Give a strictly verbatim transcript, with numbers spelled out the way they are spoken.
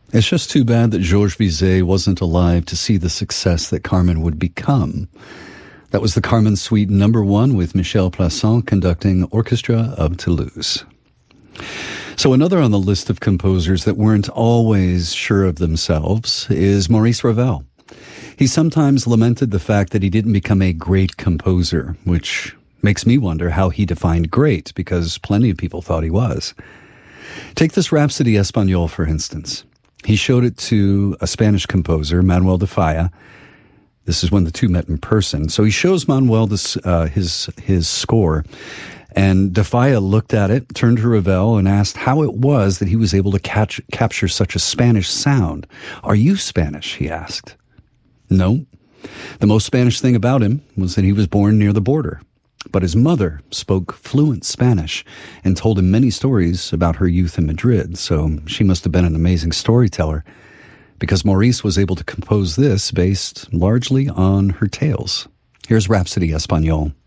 It's just too bad that Georges Bizet wasn't alive to see the success that Carmen would become. That was the Carmen Suite number one with Michel Plasson conducting Orchestra of Toulouse. So another on the list of composers that weren't always sure of themselves is Maurice Ravel. He sometimes lamented the fact that he didn't become a great composer, which makes me wonder how he defined great, because plenty of people thought he was. Take this Rhapsody Espagnole, for instance. He showed it to a Spanish composer, Manuel de Falla. This is when the two met in person. So he shows Manuel this, uh, his his score, and de Falla looked at it, turned to Ravel, and asked how it was that he was able to catch, capture such a Spanish sound. "Are you Spanish?" he asked. No. The most Spanish thing about him was that he was born near the border. But his mother spoke fluent Spanish and told him many stories about her youth in Madrid, so she must have been an amazing storyteller, because Maurice was able to compose this based largely on her tales. Here's Rhapsody Espagnole.